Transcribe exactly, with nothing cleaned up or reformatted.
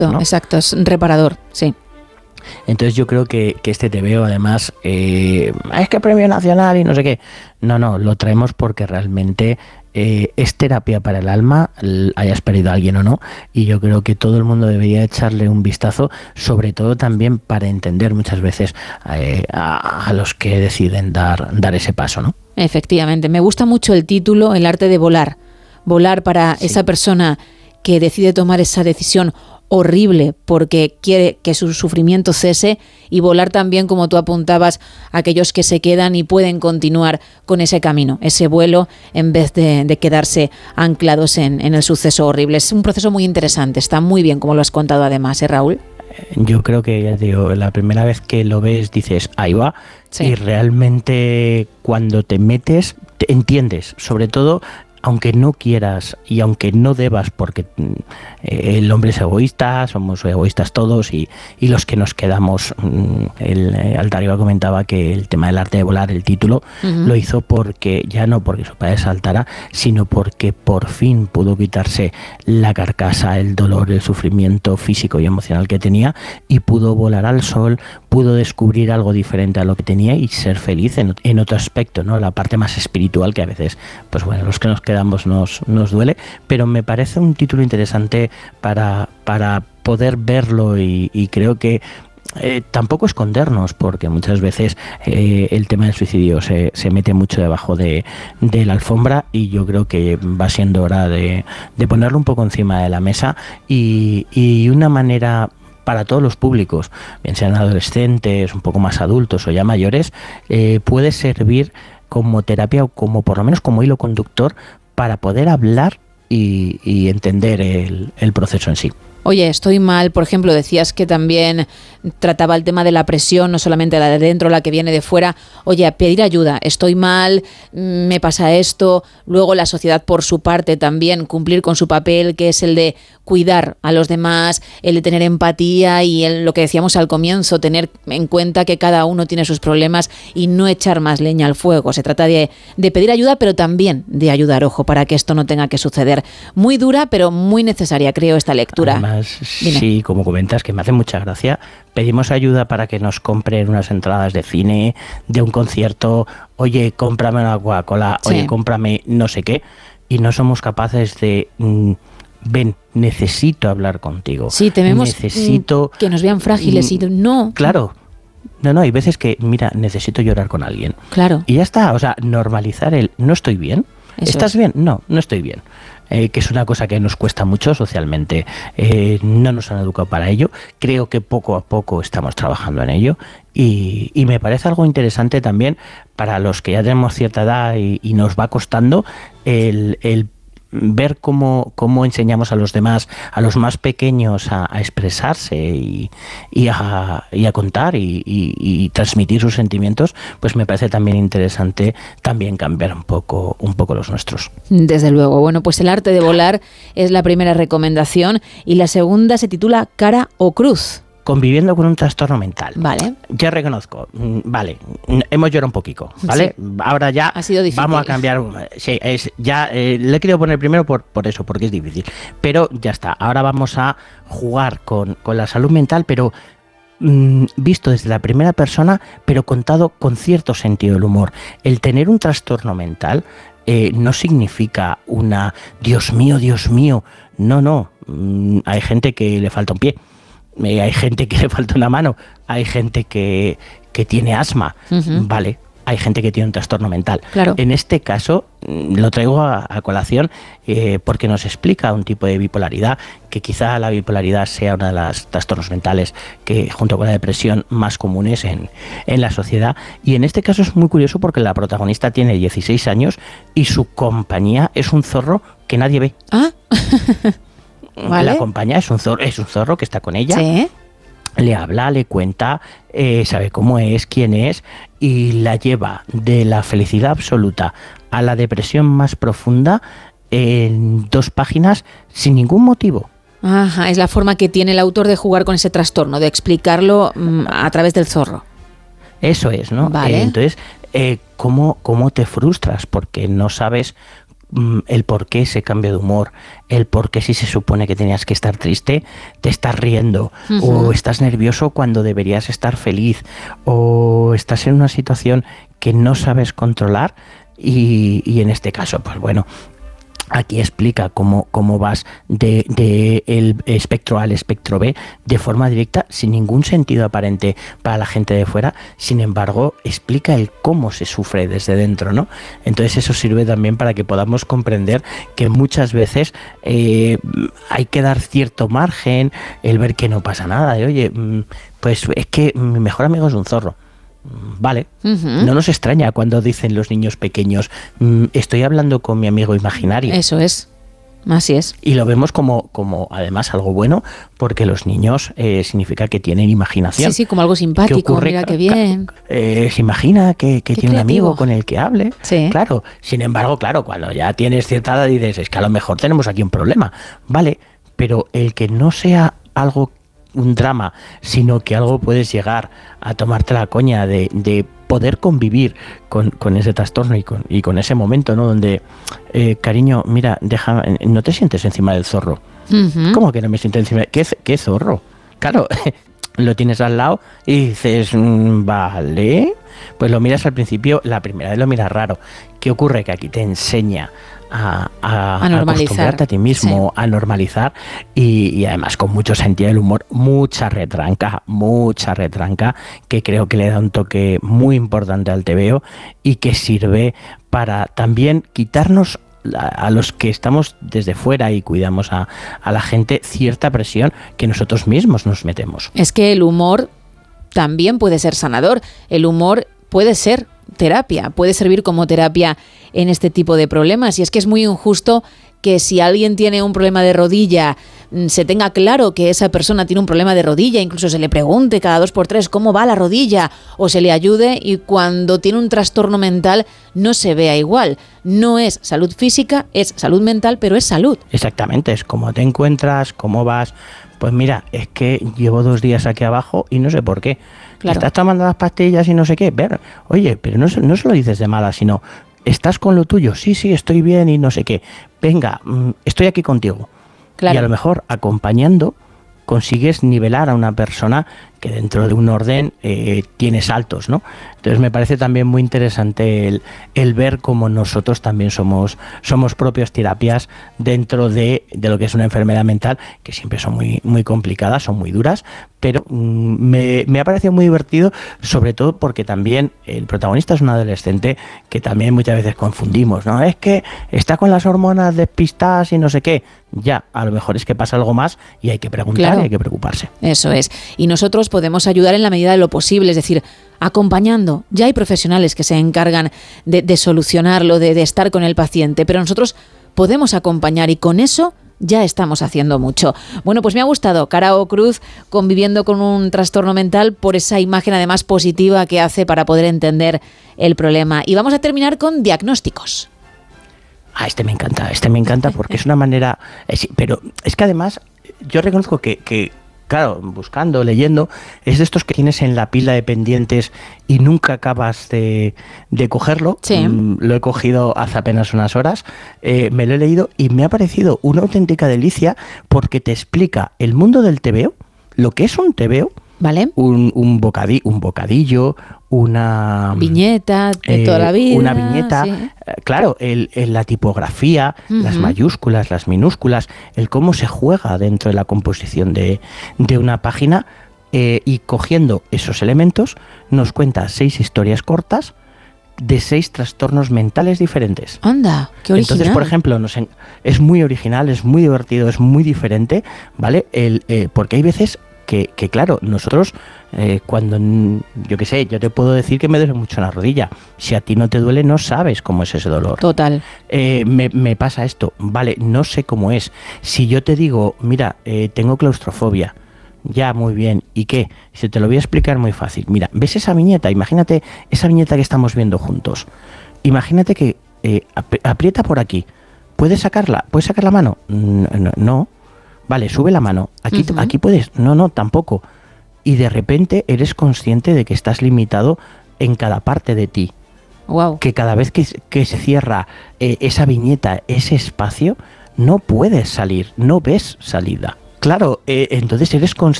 ¿no? Exacto, es reparador, sí. Entonces yo creo que, que este TVO además, eh, es que premio nacional y no sé qué. No, no, lo traemos porque realmente eh, es terapia para el alma, hayas perdido a alguien o no, y yo creo que todo el mundo debería echarle un vistazo, sobre todo también para entender muchas veces eh, a, a los que deciden dar, dar ese paso, ¿no? Efectivamente, me gusta mucho el título, El arte de volar. Volar para sí. esa persona que decide tomar esa decisión horrible porque quiere que su sufrimiento cese, y volar también, como tú apuntabas, a aquellos que se quedan y pueden continuar con ese camino, ese vuelo, en vez de, de quedarse anclados en, en el suceso horrible. Es un proceso muy interesante, está muy bien como lo has contado además, ¿eh, Raúl? Yo creo que, ya te digo, la primera vez que lo ves dices, ahí va, sí. Y realmente cuando te metes, te entiendes, sobre todo aunque no quieras y aunque no debas, porque eh, el hombre es egoísta, somos egoístas todos, y, y los que nos quedamos, el eh, Altaria comentaba que el tema del arte de volar, el título, uh-huh. lo hizo porque, ya no porque su padre saltara, sino porque por fin pudo quitarse la carcasa, el dolor, el sufrimiento físico y emocional que tenía, y pudo volar al sol, pudo descubrir algo diferente a lo que tenía y ser feliz en, en otro aspecto, ¿no? La parte más espiritual, que a veces, pues bueno, los que nos quedamos nos, nos duele, pero me parece un título interesante para, para poder verlo, y, y creo que eh, tampoco escondernos, porque muchas veces eh, el tema del suicidio se, se mete mucho debajo de, de la alfombra, y yo creo que va siendo hora de, de ponerlo un poco encima de la mesa, y, y una manera para todos los públicos, bien sean adolescentes, un poco más adultos o ya mayores, eh, puede servir como terapia o como por lo menos como hilo conductor para poder hablar y, y entender el, el proceso en sí. Oye, estoy mal, por ejemplo, decías que también trataba el tema de la presión, no solamente la de dentro, la que viene de fuera. Oye, pedir ayuda, estoy mal, me pasa esto. Luego la sociedad, por su parte, también cumplir con su papel, que es el de cuidar a los demás, el de tener empatía y el, lo que decíamos al comienzo, tener en cuenta que cada uno tiene sus problemas y no echar más leña al fuego. Se trata de, de pedir ayuda, pero también de ayudar, ojo, para que esto no tenga que suceder. Muy dura, pero muy necesaria, creo, esta lectura. Además, sí, como comentas, que me hace mucha gracia, pedimos ayuda para que nos compren unas entradas de cine, de un concierto, oye, cómprame una Coca-Cola, sí. oye, cómprame no sé qué, y no somos capaces de... Mmm, ven, necesito hablar contigo. Sí, tememos necesito, que nos vean frágiles y no. Claro. No, no, hay veces que, mira, necesito llorar con alguien. Claro. Y ya está, o sea, normalizar el no estoy bien. Eso ¿Estás es. bien? No, no estoy bien. Eh, que es una cosa que nos cuesta mucho socialmente. Eh, no nos han educado para ello. Creo que poco a poco estamos trabajando en ello. Y, y me parece algo interesante también para los que ya tenemos cierta edad y, y nos va costando el, el ver cómo, cómo enseñamos a los demás, a los más pequeños, a, a expresarse y, y, a, y a contar y, y, y transmitir sus sentimientos, pues me parece también interesante también cambiar un poco, un poco los nuestros. Desde luego. Bueno, pues El arte de volar es la primera recomendación, y la segunda se titula Cara o Cruz. Conviviendo con un trastorno mental. Vale. Ya reconozco, vale, hemos llorado un poquito, ¿vale? Sí. Ahora ya ha sido difícil. Vamos a cambiar. Sí, es, ya eh, le he querido poner primero por, por eso, porque es difícil. Pero ya está, ahora vamos a jugar con, con la salud mental, pero mmm, visto desde la primera persona, pero contado con cierto sentido del humor. El tener un trastorno mental eh, no significa una Dios mío, Dios mío. No, no. Mm, hay gente que le falta un pie. Eh, hay gente que le falta una mano, hay gente que, que tiene asma, uh-huh. vale, hay gente que tiene un trastorno mental. Claro. En este caso, lo traigo a, a colación eh, porque nos explica un tipo de bipolaridad, que quizá la bipolaridad sea una de las trastornos mentales que, junto con la depresión, más comunes en, en la sociedad. Y en este caso es muy curioso porque la protagonista tiene dieciséis años y su compañía es un zorro que nadie ve. Ah, ¿vale? La acompaña, es un zorro, es un zorro que está con ella. ¿Sí? Le habla, le cuenta, eh, sabe cómo es, quién es, y la lleva de la felicidad absoluta a la depresión más profunda en dos páginas sin ningún motivo. Ajá, es la forma que tiene el autor de jugar con ese trastorno, de explicarlo mmm, a través del zorro. Eso es, ¿no? Vale. Eh, entonces, eh, ¿cómo, ¿cómo te frustras? Porque no sabes el por qué ese cambio de humor, el por qué si se supone que tenías que estar triste, te estás riendo, uh-huh. o estás nervioso cuando deberías estar feliz, o estás en una situación que no sabes controlar y, y en este caso, pues bueno, aquí explica cómo, cómo vas de, de el espectro A al espectro B de forma directa, sin ningún sentido aparente para la gente de fuera. Sin embargo, explica el cómo se sufre desde dentro, ¿no? Entonces eso sirve también para que podamos comprender que muchas veces eh, hay que dar cierto margen, el ver que no pasa nada, de oye, pues es que mi mejor amigo es un zorro. Vale, uh-huh. no nos extraña cuando dicen los niños pequeños, estoy hablando con mi amigo imaginario. Eso es, así es. Y lo vemos como, como además algo bueno, porque los niños eh, significa que tienen imaginación. Sí, sí, como algo simpático, ocurre, mira qué bien. Eh, se imagina que, que tiene creativo. Un amigo con el que hable. Sí. Claro, sin embargo, claro, cuando ya tienes cierta edad dices, es que a lo mejor tenemos aquí un problema. Vale, pero el que no sea algo un drama, sino que algo puedes llegar a tomarte la coña de, de poder convivir con, con ese trastorno y con, y con ese momento, ¿no? Donde, eh, cariño, mira, deja, no te sientes encima del zorro. Uh-huh. ¿Cómo que no me siento encima? ¿Qué, qué zorro? Claro, lo tienes al lado y dices, mmm, vale, pues lo miras al principio, la primera vez lo miras raro. ¿Qué ocurre? Que aquí te enseña A, a, a normalizar, a acostumbrarte a ti mismo, sí. a normalizar y, y además con mucho sentido del humor, mucha retranca, mucha retranca, que creo que le da un toque muy importante al tebeo y que sirve para también quitarnos a, a los que estamos desde fuera y cuidamos a, a la gente cierta presión que nosotros mismos nos metemos. Es que el humor también puede ser sanador, el humor puede ser terapia, puede servir como terapia en este tipo de problemas. Y es que es muy injusto que si alguien tiene un problema de rodilla, se tenga claro que esa persona tiene un problema de rodilla, incluso se le pregunte cada dos por tres cómo va la rodilla o se le ayude, y cuando tiene un trastorno mental no se vea igual. No es salud física, es salud mental, pero es salud. Exactamente, es cómo te encuentras, cómo vas. Pues mira, es que llevo dos días aquí abajo y no sé por qué. Claro. Estás tomando las pastillas y no sé qué. Ver, oye, pero no, no se lo dices de mala, sino estás con lo tuyo. Sí, sí, estoy bien y no sé qué. Venga, estoy aquí contigo. Claro. Y a lo mejor acompañando consigues nivelar a una persona que dentro de un orden eh, tiene saltos, ¿no? Entonces me parece también muy interesante el, el ver cómo nosotros también somos, somos propias terapias dentro de, de lo que es una enfermedad mental, que siempre son muy, muy complicadas, son muy duras, pero mm, me, me ha parecido muy divertido, sobre todo porque también el protagonista es un adolescente que también muchas veces confundimos, ¿no? Es que está con las hormonas despistadas y no sé qué. Ya, a lo mejor es que pasa algo más y hay que preguntar, claro. y hay que preocuparse. Eso es. Y nosotros podemos ayudar en la medida de lo posible, es decir, acompañando. Ya hay profesionales que se encargan de, de solucionarlo, de, de estar con el paciente, pero nosotros podemos acompañar y con eso ya estamos haciendo mucho. Bueno, pues me ha gustado Carao Cruz conviviendo con un trastorno mental por esa imagen además positiva que hace para poder entender el problema. Y vamos a terminar con diagnósticos. Ah, este me encanta, este me encanta porque es una manera... Es, pero es que además yo reconozco que, que, claro, buscando, leyendo, es de estos que tienes en la pila de pendientes y nunca acabas de, de cogerlo. Sí. Mm, lo he cogido hace apenas unas horas, eh, me lo he leído y me ha parecido una auténtica delicia porque te explica el mundo del tebeo, lo que es un tebeo, ¿vale? Un, un, bocadillo, un bocadillo, una... Viñeta de eh, toda la vida. Una viñeta, sí. eh, claro, el, el, la tipografía, uh-huh. las mayúsculas, las minúsculas, el cómo se juega dentro de la composición de, de una página eh, y cogiendo esos elementos nos cuenta seis historias cortas de seis trastornos mentales diferentes. Anda, qué original. Entonces, por ejemplo, nos en, es muy original, es muy divertido, es muy diferente, ¿vale? El, eh, porque hay veces... Que, que claro, nosotros eh, cuando, yo qué sé, yo te puedo decir que me duele mucho la rodilla. Si a ti no te duele, no sabes cómo es ese dolor. Total. Eh, me, me pasa esto, vale, no sé cómo es. Si yo te digo, mira, eh, tengo claustrofobia, ya, muy bien, ¿y qué? Si te lo voy a explicar muy fácil. Mira, ¿ves esa viñeta? Imagínate esa viñeta que estamos viendo juntos. Imagínate que eh, aprieta por aquí. ¿Puedes sacarla? ¿Puedes sacar la mano? No. no. Vale, sube la mano. Aquí, uh-huh. aquí puedes. No, no, tampoco. Y de repente eres consciente de que estás limitado en cada parte de ti. Wow. Que cada vez que, que se cierra eh, esa viñeta, ese espacio, no puedes salir, no ves salida. Claro, eh, entonces eres consciente